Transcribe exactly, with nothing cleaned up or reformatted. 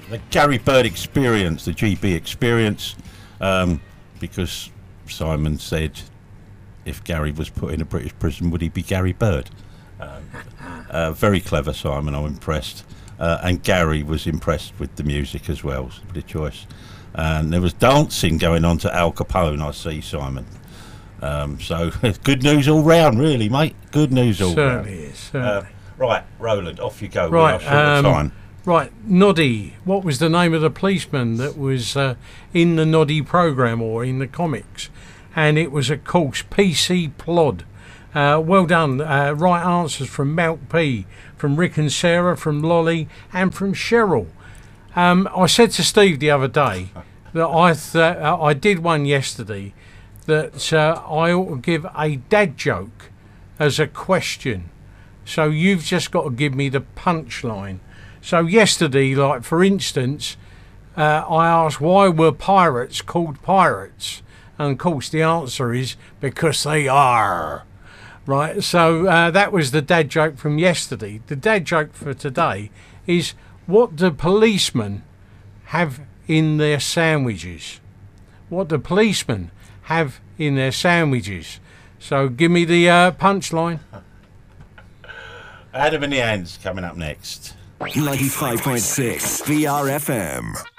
the Gary Bird experience, the G B experience, um, because Simon said if Gary was put in a British prison, would he be Gary Bird? Um, uh, very clever, Simon. I'm impressed. Uh, and Gary was impressed with the music as well. So good choice. And there was dancing going on to Al Capone, I see, Simon. Um, so good news all round, really, mate. Good news all certainly round. Is, certainly. Uh, right, Roland, off you go. Right, We are short of um, time. Right, Noddy. What was the name of the policeman that was uh, in the Noddy programme or in the comics? And it was, of course, P C Plod. Uh, well done. Uh, right answers from Mount P, from Rick and Sarah, from Lolly, and from Cheryl. Um, I said to Steve the other day that I th- uh, I did one yesterday that uh, I ought to give a dad joke as a question. So you've just got to give me the punchline. So yesterday, like for instance, uh, I asked why were pirates called pirates? And of course the answer is because they are. Right, so uh, that was the dad joke from yesterday. The dad joke for today is, what do policemen have in their sandwiches? What do policemen have in their sandwiches? So give me the uh, punchline. Adam and the Ants coming up next. ninety-five point six V R F M.